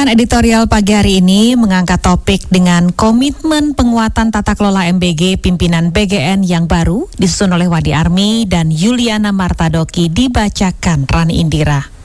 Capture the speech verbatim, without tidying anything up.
Rangkuman editorial pagi hari ini mengangkat topik dengan komitmen penguatan tata kelola M B G pimpinan B G N yang baru disusun oleh Wadi Army dan Yuliana Martadoki dibacakan Rani Indira.